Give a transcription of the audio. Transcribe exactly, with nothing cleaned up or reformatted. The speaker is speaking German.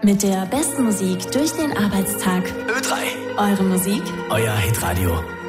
Mit der besten Musik durch den Arbeitstag. Ö drei. Eure Musik. Euer Hitradio.